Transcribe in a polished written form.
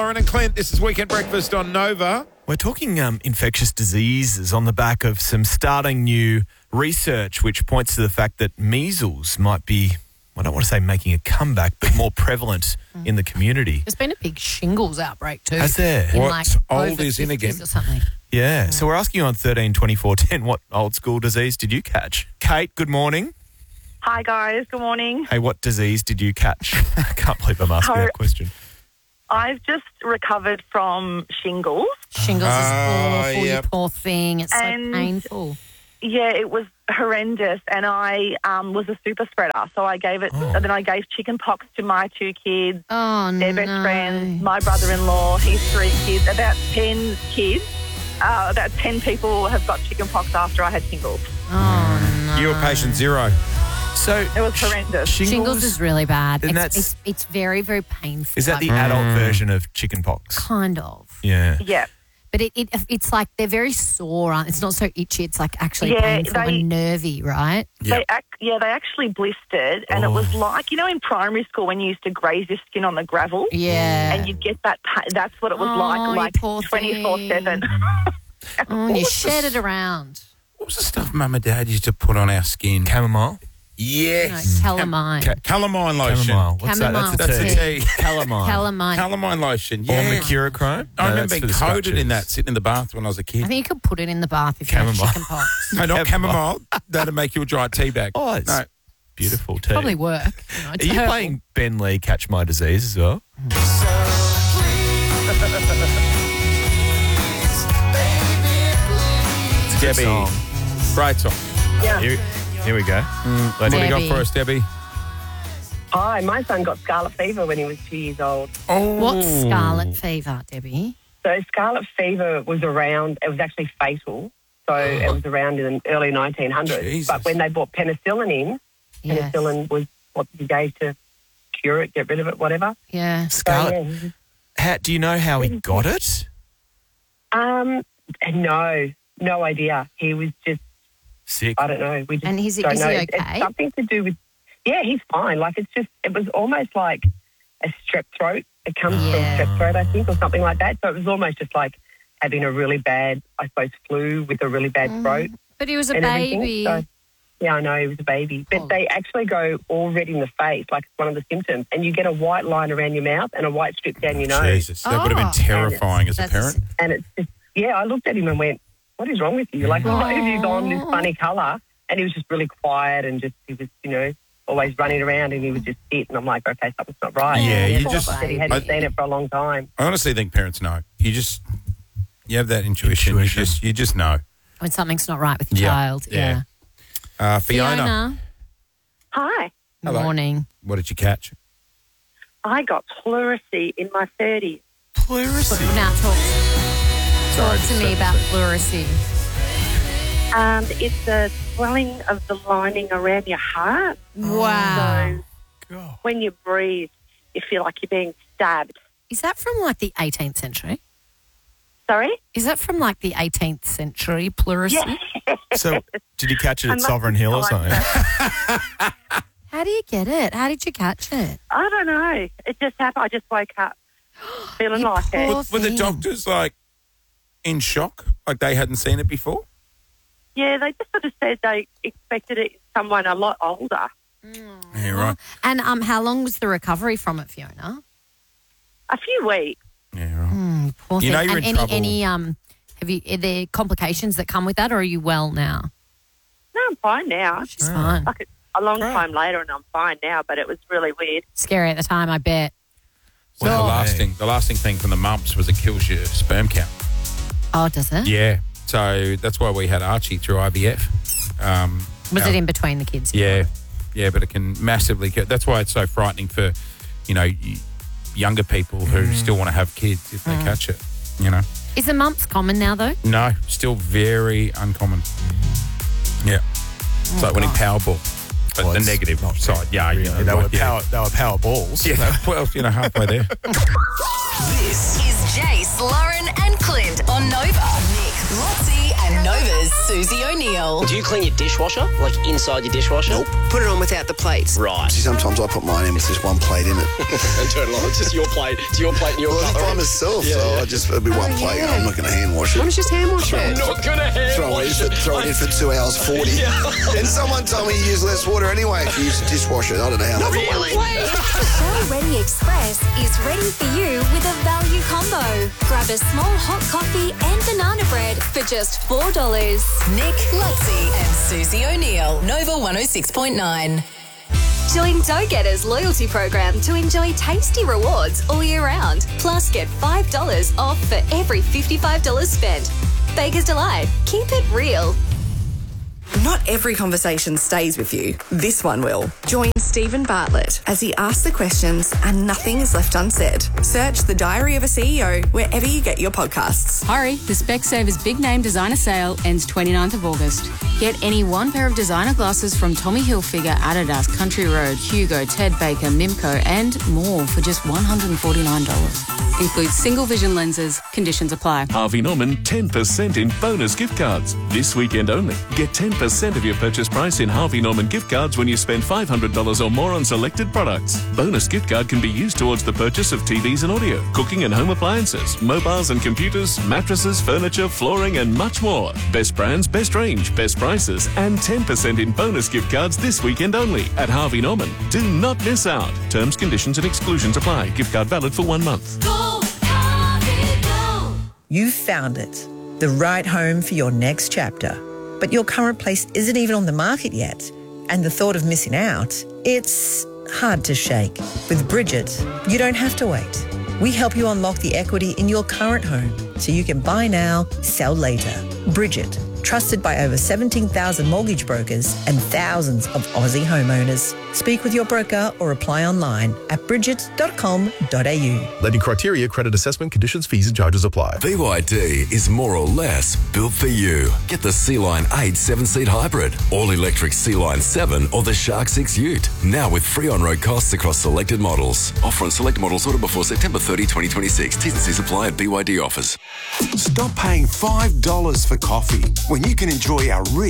Lauren and Clint, this is Weekend Breakfast on Nova. We're talking infectious diseases on the back of some starting new research which points to the fact that measles might be, I don't want to say making a comeback, but more prevalent in the community. There's been a big shingles outbreak too. Has there? In What's old over is in 50s again. or something. Yeah. So we're asking you on 13 24 10, what old school disease did you catch? Kate, good morning. Hi guys, good morning. Hey, what disease did you catch? I can't believe I'm asking that question. I've just recovered from shingles. Shingles is awful, yep. you poor thing. It's so And- painful. Yeah, it was horrendous, and I was a super spreader. So I gave it. Oh. Then I gave chicken pox to my 2 kids, Oh, their no. best friends, my brother-in-law, his 3 kids. About 10 kids. About 10 people have got chicken pox after I had shingles. Oh, no. You were patient zero. So It was horrendous. Shingles is really bad. And It's very, very painful. is that the Like, adult version of chickenpox? kind of? Yeah. Yeah. But it's like they're very sore. It's not so itchy. It's like actually Yeah, painful and nervy, right? Yep. They actually blistered, and it was like, in primary school when you used to graze your skin on the gravel. Yeah. And you'd get that that's what it was Oh, like you poor 24/7. Oh, and you shed it around. What was the stuff Mum and Dad used to put on our skin? Chamomile? Yes. Calamine. Calamine lotion. Chamomile. What's that? Chamomile That's a That's tea. a tea. Calamine. Calamine. Calamine lotion, Or yeah. mercurochrome? I No, remember that's being for the coated in that, scratches. sitting in the bath when I was a I kid. think you could put it in the bath if you had Chamomile. chicken pox. No, not Chamomile. chamomile. That'd make you a dry tea bag. Oh, it's No. beautiful tea. Probably work. Are you playing Ben Lee Catch My Disease as well? Debbie. Song. Great song. Here we go. What do you got Debbie. for us, Debbie? Hi, my son got scarlet fever when he was 2 years old. Oh. What's scarlet fever, Debbie? So scarlet fever was around, it was actually fatal. So it was around in the early 1900s. Jesus. But when they brought penicillin in, Yes. penicillin was what you gave to cure it, get rid of it, whatever. Yeah. So, Scarlet. Do you know how he got it? No idea. He was just, Sick. I don't know. We just And is he don't know. okay? It's something to do with, yeah, he's fine. Like it was almost like a strep throat. It comes Yeah. from strep throat, I think, or something like that. So it was almost just like having a really bad, I suppose, flu with a really bad throat. But he was a and everything. baby. So, yeah, I know, he was a baby. But Oh. they actually go all red in the face, like it's one of the symptoms. And you get a white line around your mouth and a white strip down your nose. Jesus, that would have Oh. been terrifying as a That's- parent. And it's just, yeah, I looked at him and went, what is wrong with you? Like, why have you gone this funny colour? And he was just really quiet and just, he was, always running around and he would just sit. And I'm like, okay, something's not right. Yeah, And you he just- said he hadn't seen it for a long time. I honestly think parents know. You have that intuition. You just know. When something's not right with your Yeah. child. Yeah. Yeah. Fiona, Hi. Hello. Morning. what did you catch? I got pleurisy in my 30s. Pleurisy. Now talk Sorry, to me about pleurisy. It's a swelling of the lining around your heart. Wow. So when you breathe, you feel like you're being stabbed. Is that from like the 18th century? Sorry? Is that from like the 18th century pleurisy? So, did you catch it I at must Sovereign have Hill or tried something? How do you get it? How did you catch it? I don't know. It just happened. I just woke up feeling like it. poor Were the thing. doctors in shock? Like they hadn't seen it before? Yeah, they just sort of said they expected it in someone a lot older. Yeah, right. And how long was the recovery from it, Fiona? A few weeks. Yeah, right. Poor You thing. know you're and in trouble. are there complications that come with that, or are you well now? No, I'm fine now. She's fine. Like a long Right. time later, and I'm fine now. But it was really weird. Scary at the time, I bet. Well, Oh. the lasting thing from the mumps was it kills your sperm count. Oh, does it? Yeah. So that's why we had Archie through IVF. Was it in between the kids? Yeah. Yeah, but it can massively kill. That's why it's so frightening for, younger people who still want to have kids if they catch it, Is the mumps common now, though? No, still very uncommon. Yeah. It's like winning Powerball. But Well, the it's negative not side. Yeah, Really, you know, they were like, yeah. power balls. Yeah, well, halfway there. This is Jace, Lauren, and Clint on Nova. Nick, Lotzie, and Nova Nova's Susie O'Neill. Do you clean your dishwasher, like inside your dishwasher? Nope. Put it on without the plates. Right. See, sometimes I put mine in with just one plate in it. And turn it on. It's just your plate. It's your plate and your Well, cutlery. by myself, it'll be one plate. yeah. I'm not going to hand wash it. Why don't you just hand wash I'm it? not going to hand wash it. Throw it in for 2 hours 40. And someone told me you use less water anyway if you use a dishwasher. I don't know how that Really? Shell Ready Express is ready for you with a value combo. Grab a small hot coffee and banana bread for just $4. Nick, Lutzi and Susie O'Neill. Nova 106.9. Join Dough Getters loyalty program to enjoy tasty rewards all year round. Plus, get $5 off for every $55 spent. Baker's Delight. Keep it real. Not every conversation stays with you. This one will. Join Stephen Bartlett as he asks the questions and nothing is left unsaid. Search The Diary of a CEO wherever you get your podcasts. Hurry, the Specsavers Big Name Designer Sale ends 29th of August. Get any one pair of designer glasses from Tommy Hilfiger, Adidas, Country Road, Hugo, Ted Baker, Mimco and more for just $149. Includes single vision lenses. Conditions apply. Harvey Norman 10% in bonus gift cards. This weekend only. Get 10% of your purchase price in Harvey Norman gift cards when you spend $500 or more on selected products. Bonus gift card can be used towards the purchase of TVs and audio, cooking and home appliances, mobiles and computers, mattresses, furniture, flooring and much more. Best brands, best range, best prices and 10% in bonus gift cards this weekend only at Harvey Norman. Do not miss out. Terms, conditions and exclusions apply. Gift card valid for 1 month. You've found it, the right home for your next chapter. But your current place isn't even on the market yet. And the thought of missing out, it's hard to shake. With Bridget, you don't have to wait. We help you unlock the equity in your current home so you can buy now, sell later. Bridget, trusted by over 17,000 mortgage brokers and thousands of Aussie homeowners. Speak with your broker or apply online at bridget.com.au. Lending criteria, credit assessment, conditions, fees and charges apply. BYD is more or less built for you. Get the Sea-Line 8 7-seat hybrid, all-electric Sea-Line 7 or the Shark 6 Ute. Now with free on-road costs across selected models. Offer on select models order before September 30, 2026. T's and C's apply at BYD offers. Stop paying $5 for coffee when you can enjoy our rich